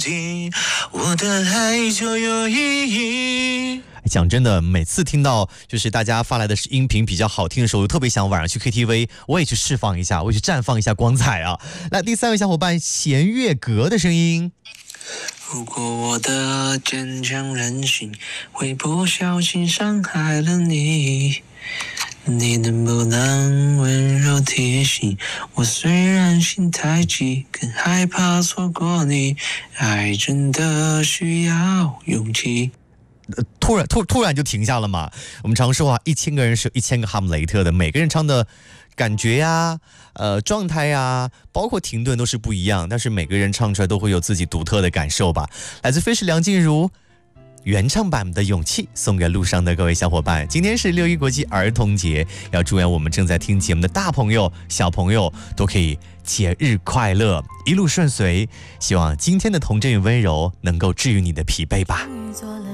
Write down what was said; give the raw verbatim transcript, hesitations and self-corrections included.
我的爱就有意义。 讲真的，每次听到就是大家发来的音频比较好听的时候，我特别想晚上去 K T V， 我也去释放一下，我也去绽放一下光彩啊！那第三位小伙伴弦乐阁的声音。 如果我的坚强任性会不小心伤害了你，你能不能温柔提醒我，虽然心太急，更害怕错过你，爱真的需要勇气。 呃、突然突突然就停下了嘛。我们常说啊，一千个人是有一千个哈姆雷特的，每个人唱的感觉呀、呃状态呀，包括停顿都是不一样，但是每个人唱出来都会有自己独特的感受吧。来自飞是梁静茹原唱版的勇气，送给路上的各位小伙伴。今天是六一国际儿童节，要祝愿我们正在听节目的大朋友小朋友都可以节日快乐，一路顺遂。希望今天的童真与温柔能够治愈你的疲惫吧。